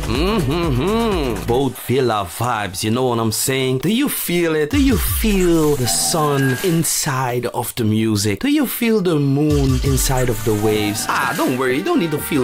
Both Villa vibes, you know what I'm saying? Do you feel it? Do you feel the sun inside of the music? Do you feel the moon inside of the waves? Don't worry, you don't need to feel